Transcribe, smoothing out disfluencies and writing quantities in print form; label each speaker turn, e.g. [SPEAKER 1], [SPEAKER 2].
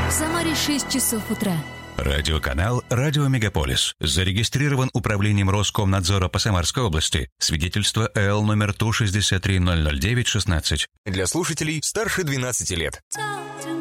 [SPEAKER 1] В Самаре 6 часов утра.
[SPEAKER 2] Радиоканал «Радио Мегаполис». Зарегистрирован Управлением Роскомнадзора по Самарской области. Свидетельство ЭЛ номер ТУ 6300916.
[SPEAKER 3] Для слушателей старше 12 лет.